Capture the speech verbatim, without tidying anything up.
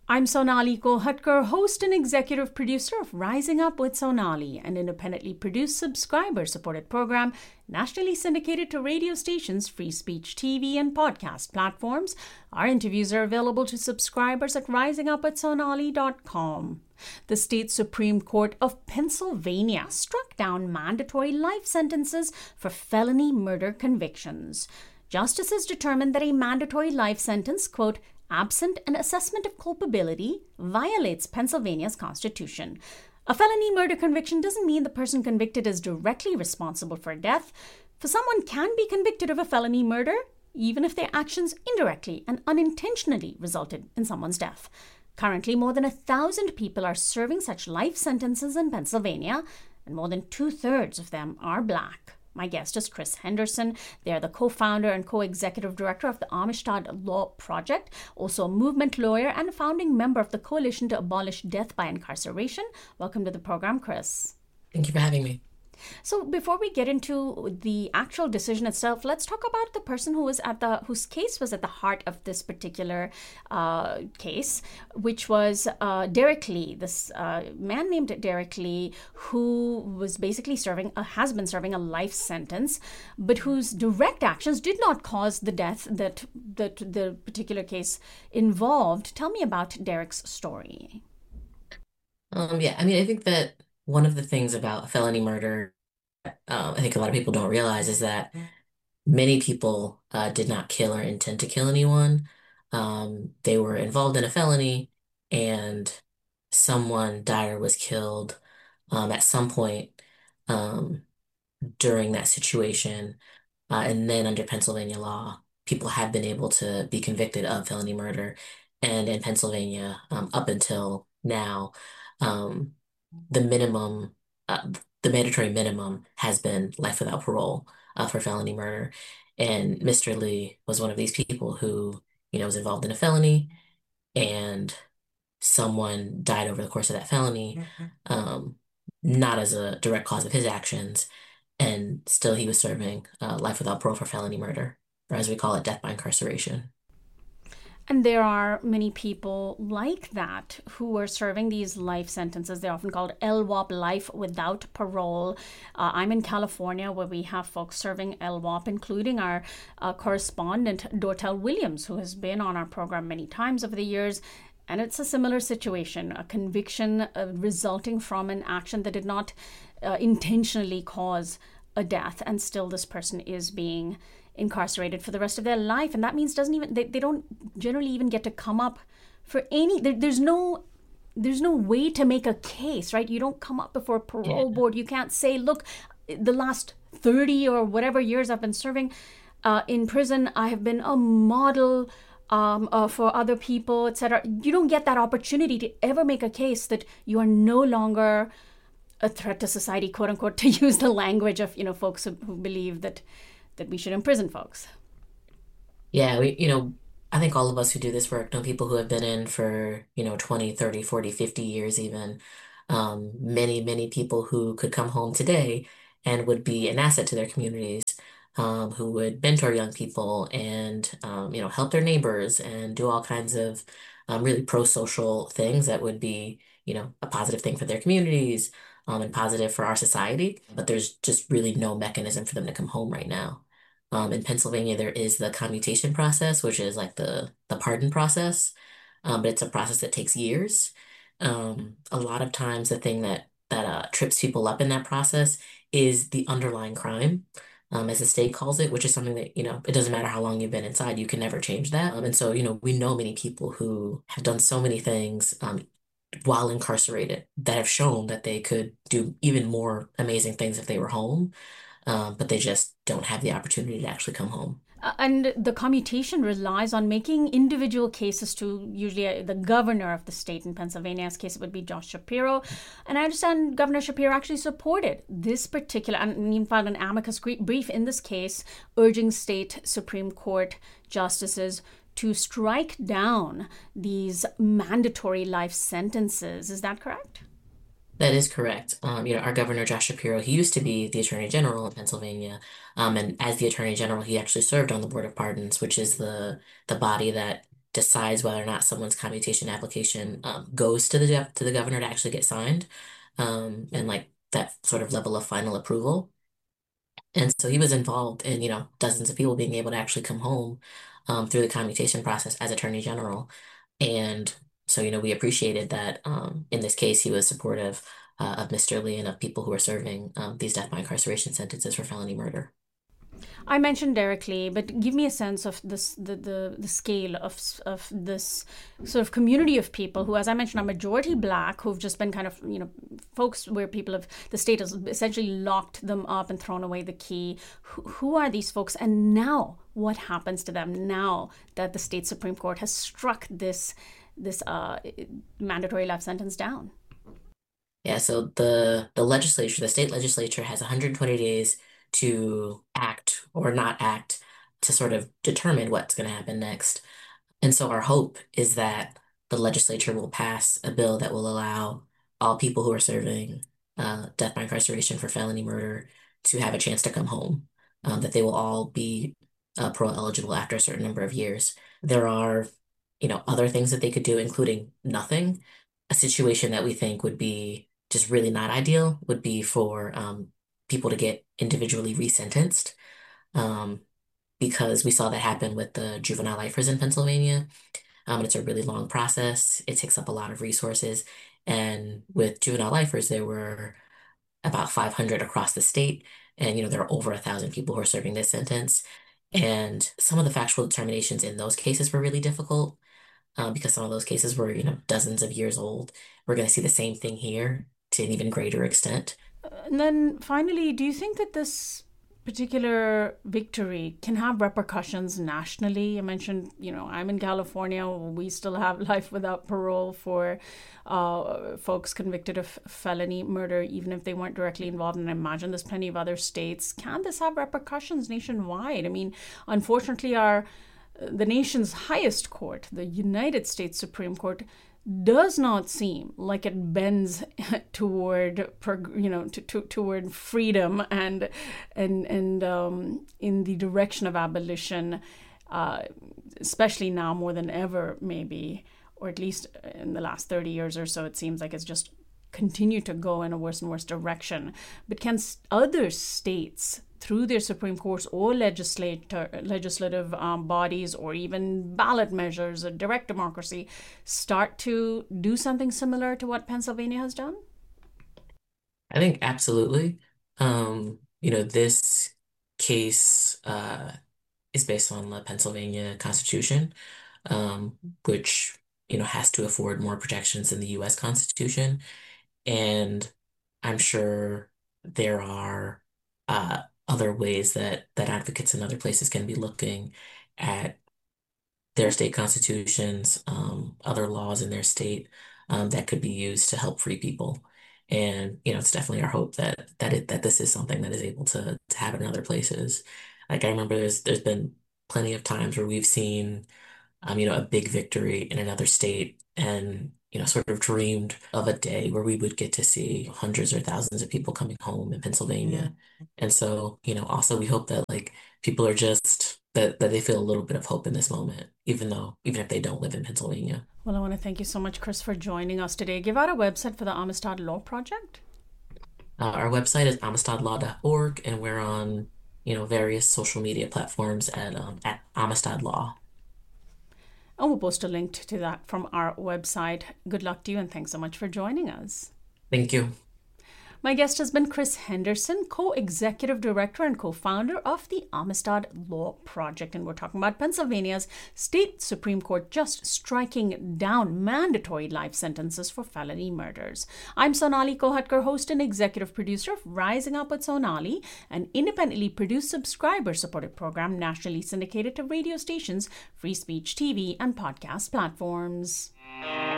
I'm Sonali Kolhatkar, host and executive producer of Rising Up with Sonali, an independently produced subscriber-supported program nationally syndicated to radio stations, free speech T V, and podcast platforms. Our interviews are available to subscribers at rising up with sonali dot com. The state Supreme Court of Pennsylvania struck down mandatory life sentences for felony murder convictions. Justices determined that a mandatory life sentence, quote, absent an assessment of culpability, violates Pennsylvania's Constitution. A felony murder conviction doesn't mean the person convicted is directly responsible for death, for someone can be convicted of a felony murder even if their actions indirectly and unintentionally resulted in someone's death. Currently, more than a thousand people are serving such life sentences in Pennsylvania, and more than two-thirds of them are Black. My guest is Chris Henderson. They are the co-founder and co-executive director of the Amistad Law Project, also a movement lawyer and a founding member of the Coalition to Abolish Death by Incarceration. Welcome to the program, Chris. Thank you for having me. So before we get into the actual decision itself, let's talk about the person who was at the whose case was at the heart of this particular uh, case, which was uh, Derek Lee, this uh, man named Derek Lee, who was basically serving a, has been serving a life sentence, but whose direct actions did not cause the death that that the particular case involved. Tell me about Derek's story. Um, yeah, I mean, I think that one of the things about felony murder, um, I think a lot of people don't realize is that many people uh, did not kill or intend to kill anyone. Um, they were involved in a felony and someone died or was killed um, at some point um, during that situation. Uh, and then under Pennsylvania law, people have been able to be convicted of felony murder. And in Pennsylvania, um, up until now, um, the minimum, uh, the mandatory minimum has been life without parole uh, for felony murder. And Mister Lee was one of these people who, you know, was involved in a felony and someone died over the course of that felony, um, not as a direct cause of his actions. And still he was serving uh, life without parole for felony murder, or as we call it, death by incarceration. And there are many people like that who are serving these life sentences. They're often called L W O P, life without parole. Uh, I'm in California where we have folks serving L W O P, including our uh, correspondent Dortel Williams, who has been on our program many times over the years. And it's a similar situation, a conviction uh, resulting from an action that did not uh, intentionally cause a death. And still this person is being incarcerated for the rest of their life. And that means doesn't even they, they don't generally even get to come up for any there, there's no there's no way to make a case, right? You don't come up before a parole Yeah. board. You can't say, look, the last thirty or whatever years I've been serving uh, in prison, I have been a model um, uh, for other people, et cetera. You don't get that opportunity to ever make a case that you are no longer a threat to society, quote unquote, to use the language of, you know, folks who, who believe that that we should imprison folks. Yeah, we, you know, I think all of us who do this work know people who have been in for, you know, twenty, thirty, forty, fifty years even. Um, many, many people who could come home today and would be an asset to their communities, um, who would mentor young people and, um, you know, help their neighbors and do all kinds of um, really pro-social things that would be, you know, a positive thing for their communities, um, and positive for our society. But there's just really no mechanism for them to come home right now. Um, in Pennsylvania, there is the commutation process, which is like the the pardon process, um, but it's a process that takes years. Um, a lot of times, the thing that that uh, trips people up in that process is the underlying crime, um, as the state calls it, which is something that, you know, it doesn't matter how long you've been inside, you can never change that. Um, and so, you know, we know many people who have done so many things, um, while incarcerated that have shown that they could do even more amazing things if they were home, um, but they just don't have the opportunity to actually come home. Uh, And the commutation relies on making individual cases to usually uh, the governor of the state. In Pennsylvania's case, it would be Josh Shapiro. And I understand Governor Shapiro actually supported this particular, and even filed an amicus gr- brief in this case, urging state Supreme Court justices to strike down these mandatory life sentences. Is that correct? That is correct. Um, you know, our governor, Josh Shapiro, he used to be the Attorney General in Pennsylvania. Um, and as the Attorney General, he actually served on the Board of Pardons, which is the the body that decides whether or not someone's commutation application um, goes to the gov- to the governor to actually get signed, um, and like that sort of level of final approval. And so he was involved in, you know, dozens of people being able to actually come home um, through the commutation process as Attorney General. And so, you know, we appreciated that um, in this case, he was supportive uh, of Mister Lee and of people who are serving um, these death by incarceration sentences for felony murder. I mentioned Derek Lee, but give me a sense of this, the, the, the scale of of this sort of community of people who, as I mentioned, are majority Black, who've just been kind of, you know, folks where people have, the state has essentially locked them up and thrown away the key. Who, who are these folks? And now what happens to them now that the state Supreme Court has struck this, this uh, mandatory life sentence down? Yeah, so the the legislature, the state legislature has one hundred twenty days to act or not act to sort of determine what's going to happen next. And so our hope is that the legislature will pass a bill that will allow all people who are serving uh, death by incarceration for felony murder to have a chance to come home, um, that they will all be uh, parole eligible after a certain number of years. There are, you know, other things that they could do, including nothing. A situation that we think would be just really not ideal would be for um, people to get individually resentenced, um, because we saw that happen with the juvenile lifers in Pennsylvania. Um, it's a really long process. It takes up a lot of resources. And with juvenile lifers, there were about five hundred across the state. And, you know, there are over a thousand people who are serving this sentence. And some of the factual determinations in those cases were really difficult, um, because some of those cases were, you know, dozens of years old. We're going to see the same thing here to an even greater extent. And then finally, do you think that this particular victory can have repercussions nationally? I mentioned, you know, I'm in California. We still have life without parole for uh, folks convicted of felony murder, even if they weren't directly involved. And I imagine there's plenty of other states. Can this have repercussions nationwide? I mean, unfortunately, our the nation's highest court, the United States Supreme Court, does not seem like it bends toward, you know, to, to, toward freedom and and and um, in the direction of abolition, uh, especially now more than ever, maybe, or at least in the last thirty years or so. It seems like it's just continued to go in a worse and worse direction. But can other states, through their Supreme Courts or legislator, legislative um, bodies, or even ballot measures or direct democracy, start to do something similar to what Pennsylvania has done? I think absolutely. Um, you know, this case uh, is based on the Pennsylvania Constitution, um, which, you know, has to afford more protections than the U S Constitution. And I'm sure there are uh, other ways that that advocates in other places can be looking at their state constitutions, um, other laws in their state, um, that could be used to help free people. And, you know, it's definitely our hope that that it that this is something that is able to to happen in other places. Like I remember there's there's been plenty of times where we've seen um, you know, a big victory in another state and, you know, sort of dreamed of a day where we would get to see hundreds or thousands of people coming home in Pennsylvania. And so, you know, also we hope that like people are just that that they feel a little bit of hope in this moment, even though even if they don't live in Pennsylvania. Well, I want to thank you so much, Chris, for joining us today. Give out a website for the Amistad Law Project. Uh, our website is amistad law dot org, and we're on, you know, various social media platforms at um, at Amistad Law. And we'll post a link to that from our website. Good luck to you, and thanks so much for joining us. Thank you. My guest has been Chris Henderson, co-executive director and co-founder of the Amistad Law Project. And we're talking about Pennsylvania's state Supreme Court just striking down mandatory life sentences for felony murders. I'm Sonali Kohatkar, host and executive producer of Rising Up with Sonali, an independently produced subscriber-supported program nationally syndicated to radio stations, free speech T V, and podcast platforms.